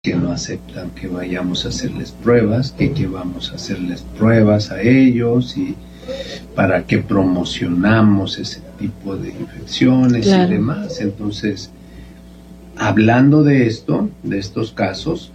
que no aceptan que vayamos a hacerles pruebas, que vamos a hacerles pruebas a ellos y para que promocionamos ese tipo de infecciones y demás. Entonces, hablando de esto, de estos casos,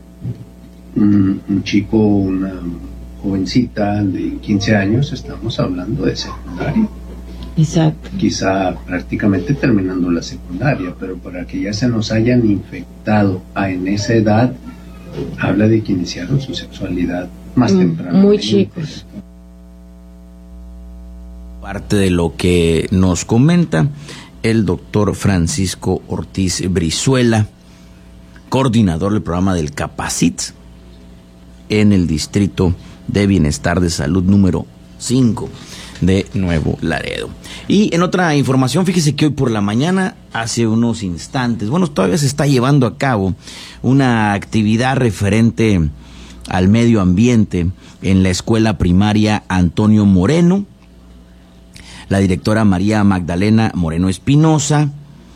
un chico, una jovencita de 15 años, estamos hablando de secundaria. Exacto. Quizá prácticamente terminando la secundaria, pero para que ya se nos hayan infectado en esa edad, habla de que iniciaron su sexualidad más temprano. Muy chicos. Parte de lo que nos comenta el doctor Francisco Ortiz Brizuela, coordinador del programa del Capacit en el Distrito de Bienestar de Salud número 5 de Nuevo Laredo. Y en otra información, fíjese que hoy por la mañana, hace unos instantes, bueno, todavía se está llevando a cabo una actividad referente al medio ambiente en la escuela primaria Antonio Moreno. La directora María Magdalena Moreno Espinosa,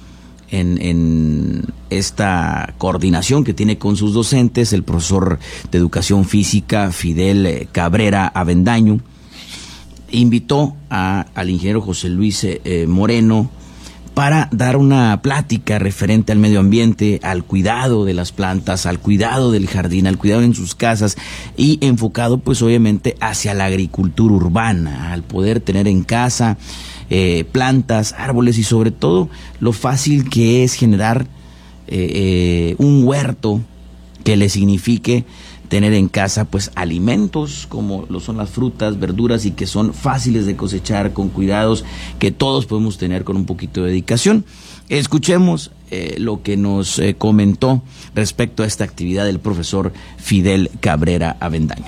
en esta coordinación que tiene con sus docentes, el profesor de Educación Física Fidel Cabrera Avendaño, invitó al ingeniero José Luis Moreno para dar una plática referente al medio ambiente, al cuidado de las plantas, al cuidado del jardín, al cuidado en sus casas y enfocado pues obviamente hacia la agricultura urbana, al poder tener en casa plantas, árboles y sobre todo lo fácil que es generar un huerto que le signifique tener en casa pues alimentos como lo son las frutas, verduras y que son fáciles de cosechar con cuidados que todos podemos tener con un poquito de dedicación. Escuchemos lo que nos comentó respecto a esta actividad del profesor Fidel Cabrera Avendaño.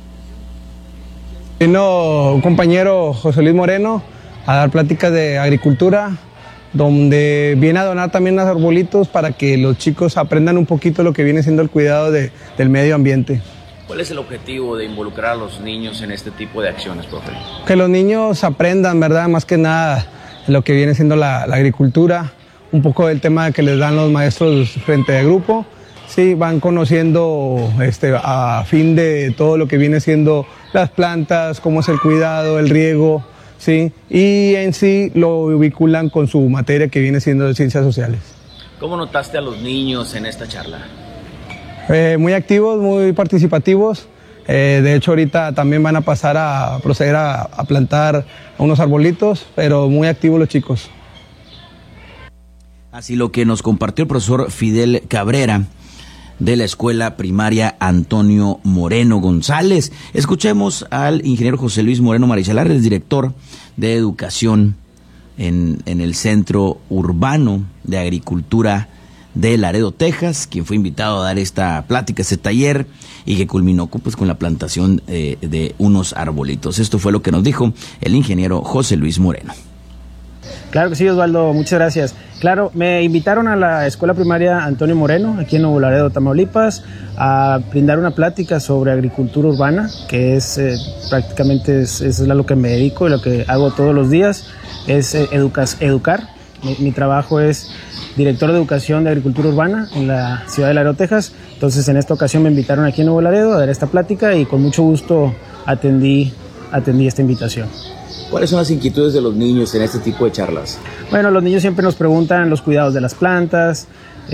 Vino un compañero José Luis Moreno a dar pláticas de agricultura, donde viene a donar también unos arbolitos para que los chicos aprendan un poquito lo que viene siendo el cuidado del medio ambiente. ¿Cuál es el objetivo de involucrar a los niños en este tipo de acciones, profe? Que los niños aprendan, ¿verdad? Más que nada lo que viene siendo la agricultura, un poco del tema que les dan los maestros frente de grupo. Sí, van conociendo a fin de todo lo que viene siendo las plantas, cómo es el cuidado, el riego, sí, y en sí lo vinculan con su materia que viene siendo de ciencias sociales. ¿Cómo notaste a los niños en esta charla? Muy activos, muy participativos. De hecho, ahorita también van a pasar a proceder a plantar unos arbolitos, pero muy activos los chicos. Así lo que nos compartió el profesor Fidel Cabrera de la escuela primaria Antonio Moreno González. Escuchemos al ingeniero José Luis Moreno Marichalar, el director de educación en el Centro Urbano de Agricultura de Laredo, Texas, quien fue invitado a dar esta plática, este taller, y que culminó con la plantación de unos arbolitos. Esto fue lo que nos dijo el ingeniero José Luis Moreno. Claro que sí, Osvaldo, muchas gracias. Claro, me invitaron a la escuela primaria Antonio Moreno, aquí en Nuevo Laredo, Tamaulipas, a brindar una plática sobre agricultura urbana, que es prácticamente es a lo que me dedico y lo que hago todos los días, es educar. Mi trabajo es director de educación de agricultura urbana en la ciudad de Laredo, Texas. Entonces, en esta ocasión me invitaron aquí en Nuevo Laredo a dar esta plática y con mucho gusto atendí esta invitación. ¿Cuáles son las inquietudes de los niños en este tipo de charlas? Bueno, los niños siempre nos preguntan los cuidados de las plantas,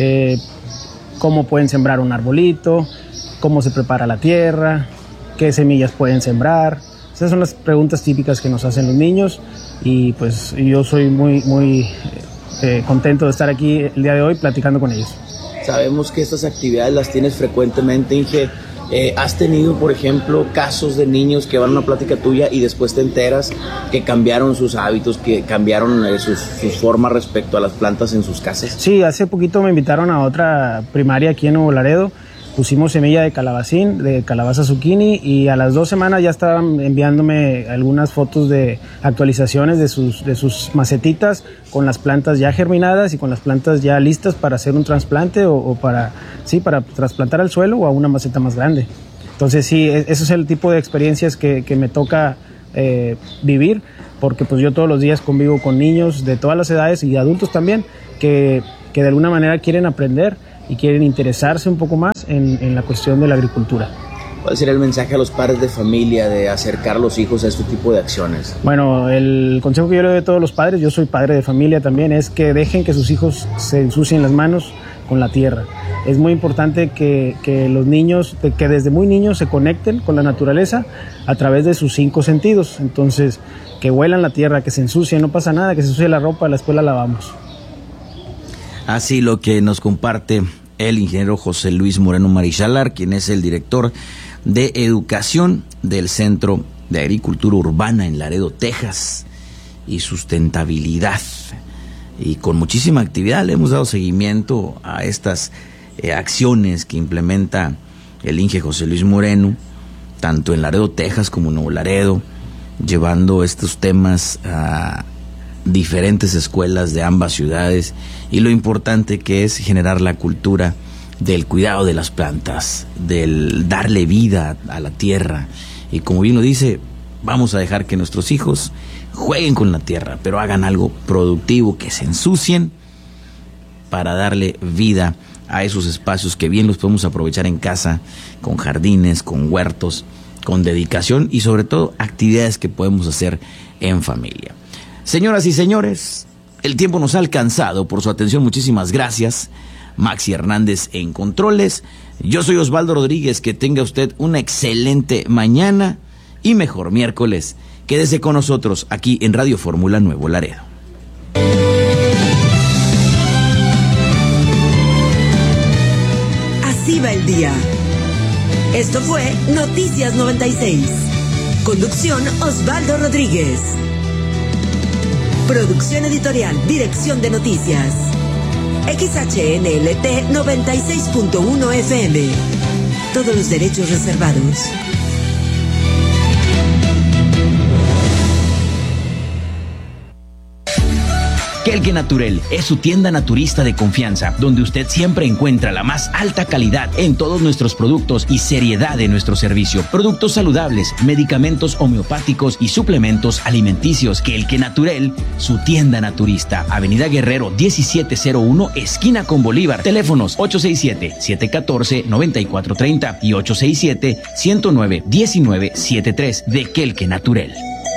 cómo pueden sembrar un arbolito, cómo se prepara la tierra, qué semillas pueden sembrar. Esas son las preguntas típicas que nos hacen los niños y pues yo soy muy contento de estar aquí el día de hoy platicando con ellos. Sabemos que estas actividades las tienes frecuentemente, Inge. ¿Has tenido, por ejemplo, casos de niños que van a una plática tuya y después te enteras que cambiaron sus hábitos, que cambiaron sus formas respecto a las plantas en sus casas? Sí, hace poquito me invitaron a otra primaria aquí en Nuevo Laredo. Pusimos semilla de calabacín, de calabaza zucchini, y a las 2 semanas ya estaban enviándome algunas fotos de actualizaciones de sus macetitas con las plantas ya germinadas y con las plantas ya listas para hacer un trasplante o para trasplantar al suelo o a una maceta más grande. Entonces sí, eso es el tipo de experiencias que me toca vivir, porque pues yo todos los días convivo con niños de todas las edades y adultos también que de alguna manera quieren aprender y quieren interesarse un poco más en la cuestión de la agricultura. ¿Cuál sería el mensaje a los padres de familia de acercar a los hijos a este tipo de acciones? Bueno, el consejo que yo le doy a todos los padres, yo soy padre de familia también, es que dejen que sus hijos se ensucien las manos con la tierra. Es muy importante que los niños, que desde muy niños se conecten con la naturaleza a través de sus 5 sentidos. Entonces, que huelan la tierra, que se ensucien, no pasa nada, que se ensucie la ropa, la escuela lavamos. Así lo que nos comparte el ingeniero José Luis Moreno Marichalar, quien es el director de Educación del Centro de Agricultura Urbana en Laredo, Texas, y sustentabilidad. Y con muchísima actividad le hemos dado seguimiento a estas acciones que implementa el Inge José Luis Moreno, tanto en Laredo, Texas, como en Nuevo Laredo, llevando estos temas a diferentes escuelas de ambas ciudades, y lo importante que es generar la cultura del cuidado de las plantas, del darle vida a la tierra. Y como bien lo dice, vamos a dejar que nuestros hijos jueguen con la tierra, pero hagan algo productivo, que se ensucien para darle vida a esos espacios que bien los podemos aprovechar en casa, con jardines, con huertos, con dedicación y sobre todo actividades que podemos hacer en familia. Señoras y señores, el tiempo nos ha alcanzado. Por su atención, muchísimas gracias. Maxi Hernández en controles. Yo soy Osvaldo Rodríguez. Que tenga usted una excelente mañana y mejor miércoles. Quédese con nosotros aquí en Radio Fórmula Nuevo Laredo. Así va el día. Esto fue Noticias 96. Conducción Osvaldo Rodríguez. Producción editorial, dirección de noticias. XHNLT 96.1 FM. Todos los derechos reservados. Kelke Naturel es su tienda naturista de confianza, donde usted siempre encuentra la más alta calidad en todos nuestros productos y seriedad en nuestro servicio. Productos saludables, medicamentos homeopáticos y suplementos alimenticios. Kelke Naturel, su tienda naturista. Avenida Guerrero 1701, esquina con Bolívar. Teléfonos 867-714-9430 y 867-109-1973 de Kelke Naturel.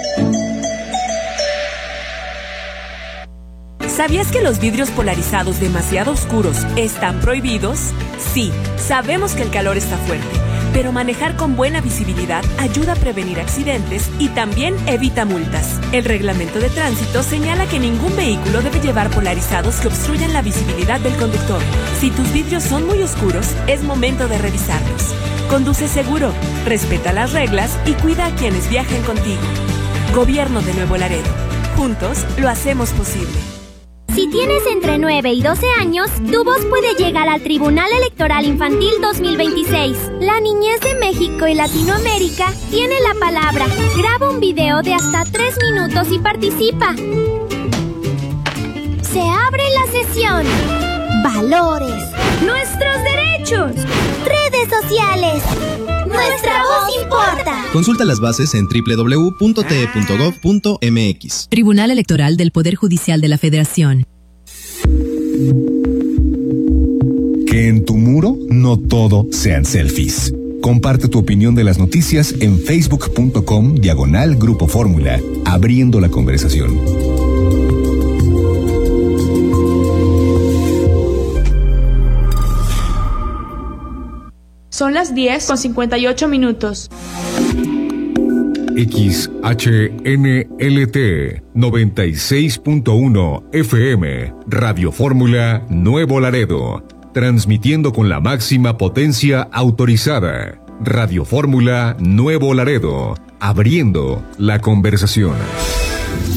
¿Sabías que los vidrios polarizados demasiado oscuros están prohibidos? Sí, sabemos que el calor está fuerte, pero manejar con buena visibilidad ayuda a prevenir accidentes y también evita multas. El reglamento de tránsito señala que ningún vehículo debe llevar polarizados que obstruyan la visibilidad del conductor. Si tus vidrios son muy oscuros, es momento de revisarlos. Conduce seguro, respeta las reglas y cuida a quienes viajen contigo. Gobierno de Nuevo Laredo. Juntos lo hacemos posible. Si tienes entre 9 y 12 años, tu voz puede llegar al Tribunal Electoral Infantil 2026. La niñez de México y Latinoamérica tiene la palabra. Graba un video de hasta 3 minutos y participa. Se abre la sesión. Valores. Nuestros derechos. Redes sociales. Nuestra voz importa. Consulta las bases en www.te.gov.mx. Tribunal Electoral del Poder Judicial de la Federación. Que en tu muro no todo sean selfies. Comparte tu opinión de las noticias en facebook.com/Grupo Fórmula, abriendo la conversación. Son las 10:58. XHNLT 96.1 FM, Radio Fórmula Nuevo Laredo, transmitiendo con la máxima potencia autorizada. Radio Fórmula Nuevo Laredo, abriendo la conversación.